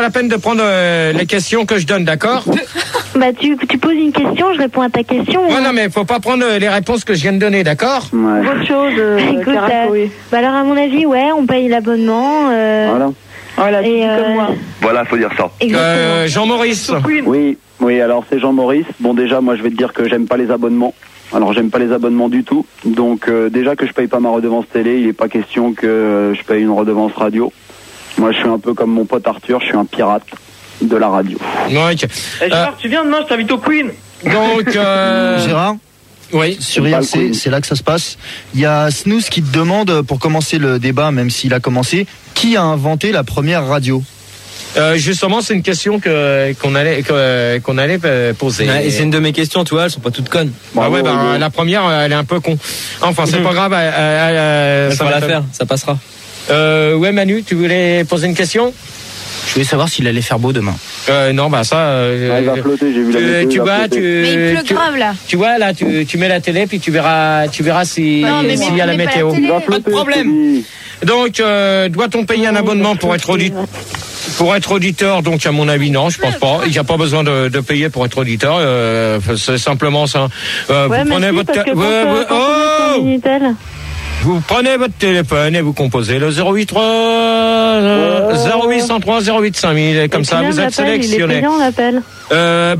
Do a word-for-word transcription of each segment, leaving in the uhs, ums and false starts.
la peine de prendre euh, les questions que je donne, d'accord? Bah tu, tu poses une question, je réponds à ta question. Ouais, non, mais faut pas prendre euh, les réponses que je viens de donner, d'accord? Ouais. Autre chose, euh, Écoute, Clara, euh, oui. bah alors à mon avis, ouais, on paye l'abonnement. Euh, Voilà. Voilà, Et, et euh, comme moi. Voilà, faut dire ça. Exactement. Euh, Jean-Maurice. Oui, oui, alors c'est Jean-Maurice. Bon, déjà, moi, je vais te dire que j'aime pas les abonnements. Alors, j'aime pas les abonnements du tout. Donc, euh, déjà que je paye pas ma redevance télé, il est pas question que euh, je paye une redevance radio. Moi, je suis un peu comme mon pote Arthur, je suis un pirate de la radio. Ouais, ok. Eh, Gérard, tu viens demain, je t'invite au Queen. Donc, euh... Gérard, oui. sur I R C, c'est là que ça se passe. Il y a Snooze qui te demande, pour commencer le débat, même s'il a commencé, qui a inventé la première radio? Euh, justement, c'est une question que qu'on allait que, qu'on allait euh, poser. Ouais, et c'est une de mes questions, tu vois, elles sont pas toutes connes. Ah ouais, bah, la première, elle est un peu con. Enfin, c'est pas grave. Elle, elle, elle, ça va la faire, ça passera. Euh, ouais, Manu, tu voulais poser une question? Je voulais savoir s'il allait faire beau demain. Euh, non, bah ça. Euh, Ah, il va flotter, j'ai vu la tu, météo, tu il va vois, flotter. tu, Mais il pleut tu, grave là. tu vois là, tu, tu mets la télé puis tu verras, tu verras si Non, mais s'il mais y a la mets pas la météo. télé. Il va Pas flotter, de problème. je te dis. Donc, euh, doit-on payer un abonnement pour être auditeur? Pour être auditeur, donc à mon avis non, je pense pas. Il n'y a pas besoin de, de payer pour être auditeur. Euh, c'est simplement ça. Euh, Ouais, vous mais prenez si, votre parce que ouais, quand, euh, ouais, quand on est sur oh Minitel, vous prenez votre téléphone et vous composez le zéro huit trois euh, zéro huit zéro trois zéro huit cinq mille et comme et ça puis vous même êtes l'appel, il est sélectionné. payant l'appel. Euh,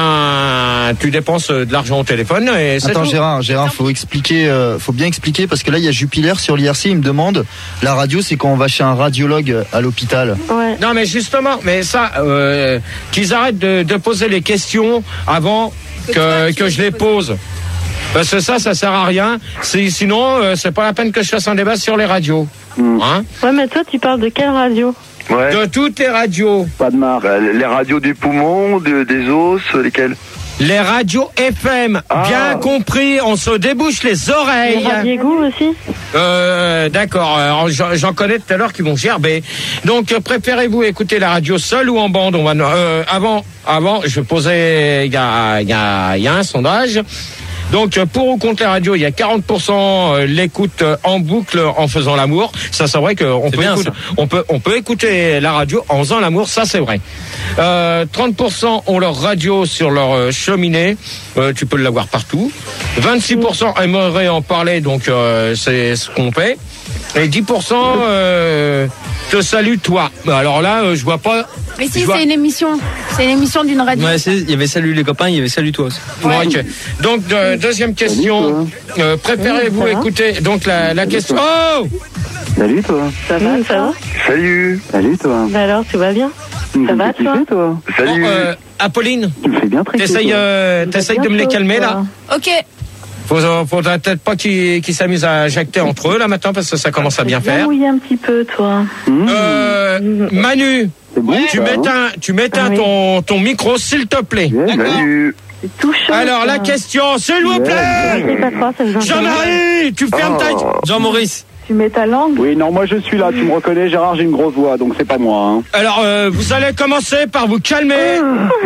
ben tu dépenses de l'argent au téléphone et c'est Attends, tout. Gérard, Gérard, faut expliquer, euh, faut bien expliquer parce que là il y a Jupiler sur l'I R C, il me demande, la radio c'est quand on va chez un radiologue à l'hôpital. Ouais. Non mais justement, mais ça, euh, qu'ils arrêtent de, de poser les questions avant que, que je les pose. Parce que ça, ça sert à rien. C'est, sinon, euh, c'est pas la peine que je fasse un débat sur les radios. Mm. Hein? Ouais, mais toi, tu parles de quelle radio? Ouais. De toutes les radios. Pas de marque. Bah, les radios du poumon, de, des os, lesquelles? Les radios F M. Ah. Bien compris, on se débouche les Les oreilles. Radiégou aussi? Euh, d'accord. Alors, j'en, j'en connais tout à l'heure qui vont gerber. Donc, euh, préférez-vous écouter la radio seule ou en bande? On va, euh, avant, avant, je posais, il y a, il y a, il y a un sondage. Donc, pour ou contre la radio, il y a quarante pour cent l'écoute en boucle en faisant l'amour. Ça, c'est vrai qu'on peut, bien, écouter, on peut, on peut écouter la radio en faisant l'amour. Ça, c'est vrai. Euh, trente pour cent ont leur radio sur leur cheminée. Euh, tu peux l'avoir partout. vingt-six pour cent aimeraient en parler. Donc, euh, c'est ce qu'on fait. Et dix pour cent euh, te salue toi. Alors là, euh, je vois pas. Mais si, je vois- c'est une émission. C'est une émission d'une radio. Ouais, c'est- il y avait salut les copains, il y avait salut toi aussi. Ouais, ok. Donc de- deuxième question. Euh, préférez-vous Oui, ça va. écouter donc la, la question. Oh, Salut, toi. Ça va, ça va? Salut. Salut, toi. Bah alors, tu vas bien? Tu me Ça fais va, kiffer, toi? toi. Salut. bon, euh, Apolline, Tu me fais bien très t'essayes, euh, t'essayes de me les calmer là. Ok. Faut, faudrait peut-être pas qu'ils qu'ils s'amusent à jacter entre eux là maintenant parce que ça commence à bien Viens faire. mouiller un petit peu, toi. Euh, Manu, C'est bon, tu ça, hein m'éteins, tu m'éteins Ah oui. ton ton micro s'il te plaît. Ouais, Salut. C'est tout chaud. Alors la ça. question, s'il vous Ouais. plaît. C'est pas trop, ça vous intéresse. Jean-Marie, tu fermes ta. Oh. Jean-Maurice. Tu mets ta langue. Oui, non, moi je suis là, tu me reconnais, Gérard, j'ai une grosse voix, donc c'est pas moi. Hein. Alors euh, vous allez commencer par vous calmer.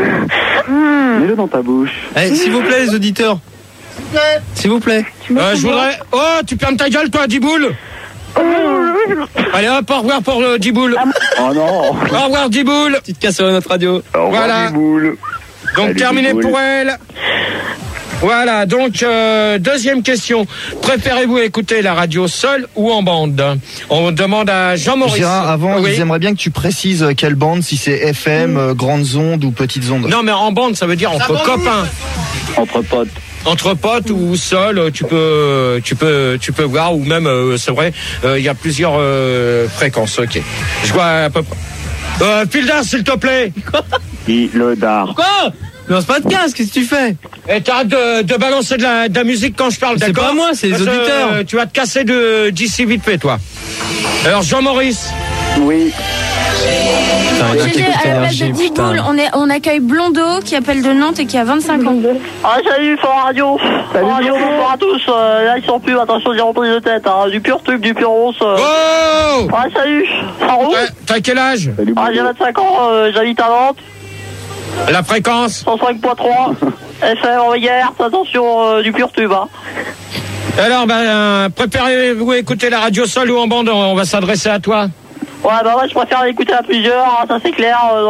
Mets-le dans ta bouche. Eh, s'il vous plaît, les auditeurs. S'il vous plaît. Euh, je voudrais. Oh, tu fermes ta gueule, toi, Diboul. Allez, hop, au revoir pour le Diboul. Oh non. Au revoir, Diboul. Petite casse sur notre radio. Au revoir, Voilà. Diboule. Donc, Salut, terminé Diboul. pour elle. Voilà, donc, euh, deuxième question. Préférez-vous écouter la radio seule ou en bande? On demande à Jean-Maurice. Gérard, avant, Oui. ils aimeraient bien que tu précises quelle bande, si c'est F M, euh, grandes ondes ou petites ondes. Non, mais en bande, ça veut dire entre copains. Entre potes. Entre potes ou seul, tu peux, tu peux, tu peux voir, ou même, euh, c'est vrai, il y a plusieurs euh, fréquences. Ok. Je vois à peu près. Euh, Fildar, s'il te plaît. Il le dard. Quoi? Lance pas de casque, qu'est-ce que tu fais? Et t'arrêtes de, de balancer de la, de la musique quand je parle, C'est d'accord? pas moi, c'est les Parce que, auditeurs. euh, tu vas te casser de, d'ici vite fait, toi. Alors, Jean-Maurice. Oui. Putain, G G, à la place de Diboul, on, est, on accueille Blondeau qui appelle de Nantes et qui a vingt-cinq ans. Ah salut, Fort Radio. Fort Radio, bonsoir à tous. Euh, là, ils sont plus, attention, j'ai repris de tête. Hein. Du pur tube, du pur ronce. Euh. Oh! Ah salut. Ça roule? Ouais, t'as quel âge? Salut, Ah, j'ai vingt-cinq ans, euh, j'habite à Nantes. La fréquence? cent cinq virgule trois. F M, Regard, attention, euh, du pur tube. Hein. Alors, ben, euh, préparez-vous écouter la radio seule ou en bande? On va s'adresser à toi. Ouais, bah ouais, je préfère l'écouter à plusieurs, hein, ça c'est clair. Euh,